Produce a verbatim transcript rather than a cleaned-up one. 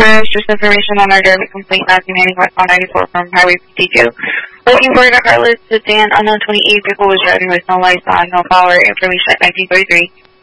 crash, just information on our driver complaint nineteen ninety-five ninety-four from Highway fifty-two. Looking for a car listed to an unknown twenty-eight vehicle was driving with no lights on, no power, information at nineteen thirty-three.